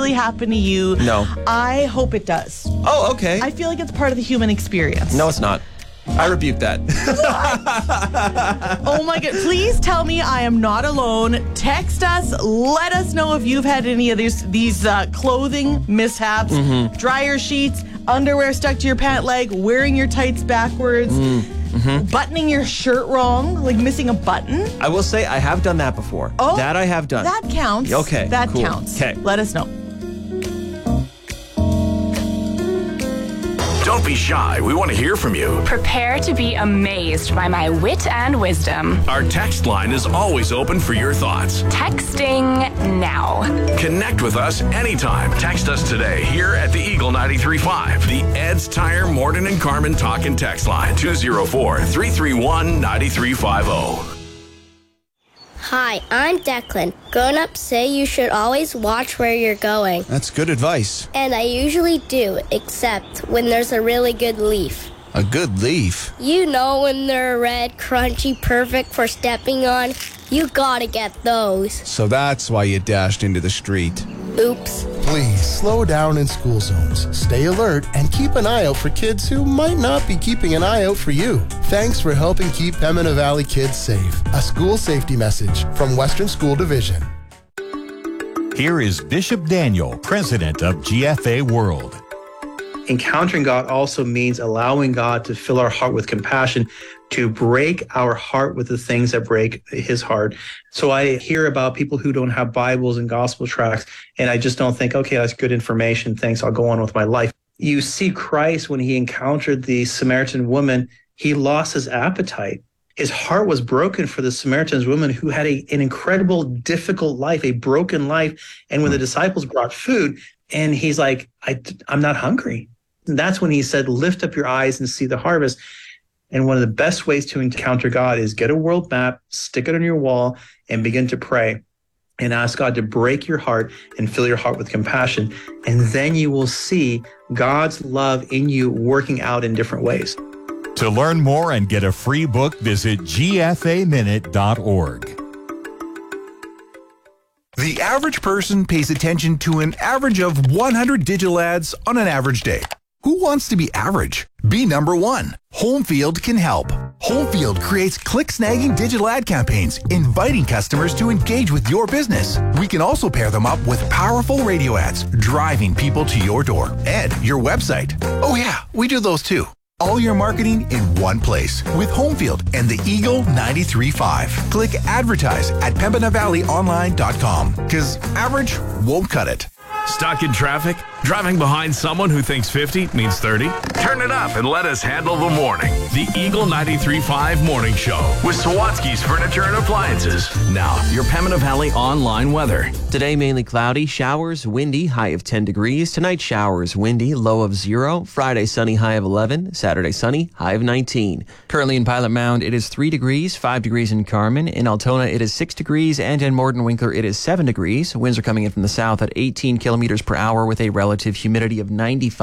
really happen to you? No. I hope it does. Oh, okay. I feel like it's part of the human experience. No, it's not. I rebuke that. Oh my God. Please tell me I am not alone. Text us. Let us know if you've had any of these clothing mishaps. Dryer sheets, underwear stuck to your pant leg, wearing your tights backwards, buttoning your shirt wrong, like missing a button. I will say I have done that before. Oh, that I have done. That counts. Okay, That cool. counts. Okay. Let us know. Don't be shy. We want to hear from you. Prepare to be amazed by my wit and wisdom. Our text line is always open for your thoughts. Texting now. Connect with us anytime. Text us today here at the Eagle 93.5. The Ed's Tire Morton and Carmen talk and text line 204-331-9350. Hi, I'm Declan. Grown-ups say you should always watch where you're going. That's good advice. And I usually do, except when there's a really good leaf. A good leaf? You know when they're red, crunchy, perfect for stepping on? You gotta get those. So that's why you dashed into the street. Oops. Please slow down in school zones. Stay alert and keep an eye out for kids who might not be keeping an eye out for you. Thanks for helping keep Pembina Valley kids safe. A school safety message from Western School Division. Here is Bishop Daniel, president of GFA World. Encountering God also means allowing God to fill our heart with compassion, to break our heart with the things that break his heart. So I hear about people who don't have Bibles and gospel tracts, and I just don't think, okay, that's good information. Thanks, I'll go on with my life. You see Christ when he encountered the Samaritan woman, he lost his appetite. His heart was broken for the Samaritan woman who had an incredible, difficult life, a broken life. And when the disciples brought food, and he's like, I'm not hungry. And that's when he said, lift up your eyes and see the harvest. And one of the best ways to encounter God is get a world map, stick it on your wall, and begin to pray and ask God to break your heart and fill your heart with compassion. And then you will see God's love in you working out in different ways. To learn more and get a free book, visit gfaminute.org. The average person pays attention to an average of 100 digital ads on an average day. Who wants to be average? Be number one. Homefield can help. Homefield creates click-snagging digital ad campaigns, inviting customers to engage with your business. We can also pair them up with powerful radio ads, driving people to your door and your website. Oh yeah, we do those too. All your marketing in one place with Homefield and the Eagle 93.5. Click advertise at PembinaValleyOnline.com because average won't cut it. Stuck in traffic? Driving behind someone who thinks 50 means 30? Turn it up and let us handle the morning. The Eagle 93.5 Morning Show with Sawatsky's Furniture and Appliances. Now, your Pembina Valley online weather. Today, mainly cloudy, showers, windy, high of 10 degrees. Tonight, showers, windy, low of 0. Friday, sunny, high of 11. Saturday, sunny, high of 19. Currently in Pilot Mound, it is 3 degrees, 5 degrees in Carmen. In Altona, it is 6 degrees, and in Morden Winkler, it is 7 degrees. Winds are coming in from the south at 18 kilometers per hour with a relative humidity of 95%.